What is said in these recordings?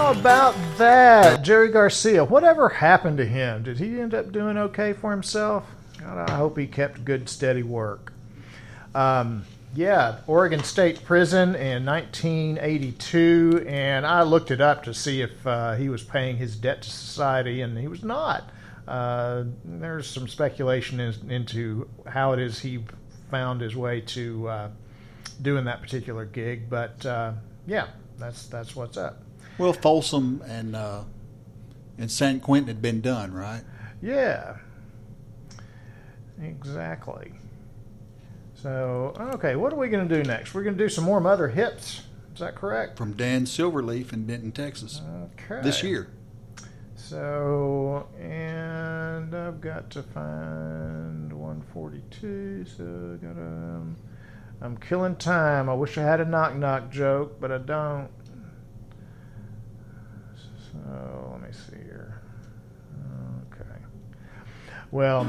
How about that? Jerry Garcia. Whatever happened to him? Did he end up doing okay for himself? God, I hope he kept good, steady work. Yeah, Oregon State Prison in 1982, and I looked it up to see if he was paying his debt to society, and he was not. There's some speculation into how it is he found his way to doing that particular gig, but yeah, that's what's up. Well, Folsom and San Quentin had been done, right? Yeah, exactly. So, okay, what are we going to do next? We're going to do some more Mother Hips. Is that correct? From Dan Silverleaf in Denton, Texas. Okay. This year. So, and I've got to find 142. So, I'm killing time. I wish I had a knock-knock joke, but I don't. So, let me see here. Okay. Well,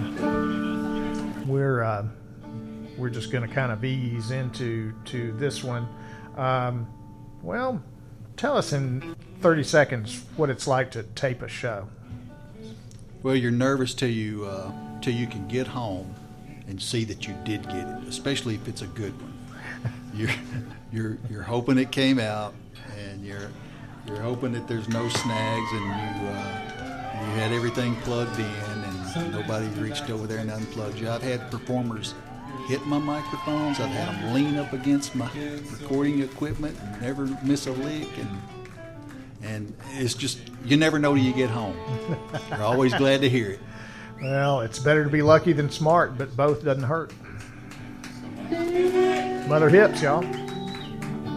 we're just going to kind of ease into this one. Well, tell us in 30 seconds what it's like to tape a show. Well, you're nervous till you can get home and see that you did get it, especially if it's a good one. You're hoping it came out, and you're hoping that there's no snags, and you had everything plugged in, and nobody reached over there and unplugged you. I've had performers hit my microphones. I've had them lean up against my recording equipment and never miss a lick, and it's just, you never know till you get home. You're always glad to hear it. Well, it's better to be lucky than smart, but both doesn't hurt. Mother Hips, y'all.